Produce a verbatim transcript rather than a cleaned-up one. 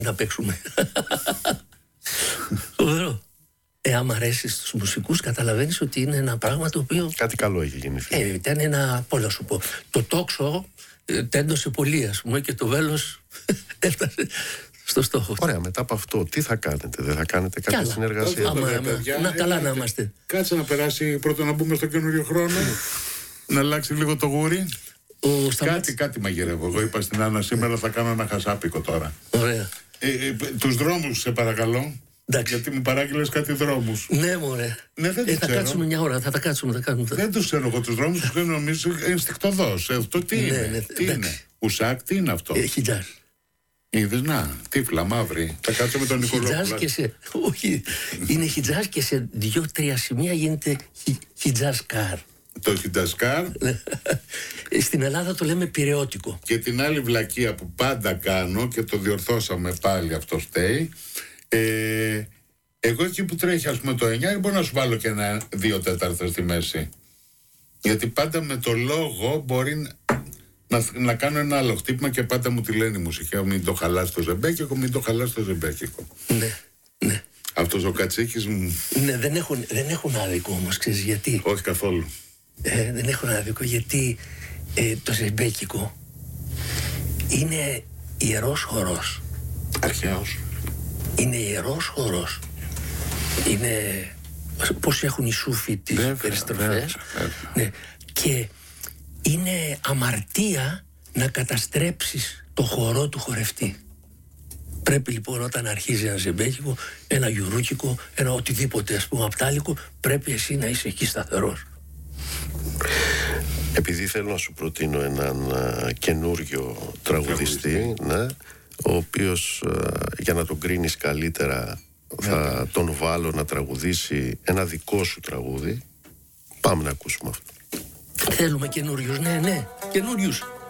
να παίξουμε. Φοβερό. Ε, άμα αρέσει στους μουσικούς, καταλαβαίνεις ότι είναι ένα πράγμα το οποίο... Κάτι καλό έχει γεννηθεί. Ε, ήταν ένα, πώς να σου πω, το τόξο ε, τέντωσε πολύ, ας πούμε, και το βέλος έφτασε στο στόχο. Ωραία, μετά από αυτό, τι θα κάνετε, δεν θα κάνετε κάποια άλλα. συνεργασία? Άμα, άμα, παιδιά, να καλά ε, να είμαστε. Κάτσε να περάσει πρώτα να μπούμε στο καινούριο χρόνο. Να αλλάξει λίγο το γούρι. Ο Σταμάτης... Κάτι, κάτι μαγειρεύω. Εγώ είπα στην Άννα σήμερα θα κάνω ένα χασάπικο τώρα. Ωραία. Ε, ε, τους δρόμους σε παρακαλώ. Εντάξει. Γιατί μου παράγγειλες κάτι δρόμους. Ναι, μωρέ. Ναι, δεν ε, το θα ξέρω. κάτσουμε μια ώρα, θα τα κάτσουμε, θα κάνουμε. Δεν τους ξέρω εγώ τους δρόμους, τους ξέρω νομίζω ενστικτωδώς. Ε, αυτό τι Ναι, είναι, ναι, τι εντάξει. είναι. Ουσάκ, τι είναι αυτό. Ε, χιτζάζ. Είδες, να, τύφλα, μαύρη. Θα κάτσω με τον Νικολόπουλο. Χιτζάζ και σε. Όχι. Είναι χιτζάζ και σε δύο-τρία σημεία γίνεται χι, χιτζάζ καρ. Το χιτζασκάρ. Στην Ελλάδα το λέμε πειραιώτικο. Και την άλλη βλακεία που πάντα κάνω και το διορθώσαμε πάλι, αυτό φταίει. Ε, εγώ εκεί που τρέχει ας πούμε το εννιά μπορώ να σου βάλω και ένα δύο τέταρτα στη μέση. Γιατί πάντα με το λόγο μπορεί να, να κάνω ένα άλλο χτύπημα και πάντα μου τη λένε η μουσική. Μην το χαλάς το ζεμπέκικο, μην το χαλάς το ζεμπέκικο. Ναι, ναι. Αυτός ο Κατσίκης μου... Ναι, δεν έχουν, δεν έχουν άδικο όμως, ξέρεις γιατί. Όχι καθόλου. Ε, δεν έχουν άδικο γιατί ε, το ζεμπέκικο είναι ιερός χορός. Αρχαίος. Είναι ιερός χορός. Είναι πώς έχουν οι Σούφοι τις Βέβαια, περιστροφές. βέβαια, βέβαια. Ναι. Και είναι αμαρτία να καταστρέψεις το χορό του χορευτή. Πρέπει λοιπόν όταν αρχίζει ένα ζεμπέκικο, ένα γιουρούκικο, ένα οτιδήποτε ας πούμε απτάλικο, πρέπει εσύ να είσαι εκεί σταθερός. Επειδή θέλω να σου προτείνω έναν α, καινούριο τραγουδιστή, ναι, ο οποίος α, για να τον κρίνεις καλύτερα θα τον βάλω να τραγουδήσει ένα δικό σου τραγούδι. Πάμε να ακούσουμε αυτό. Θέλουμε καινούριους, ναι, ναι, καινούριους.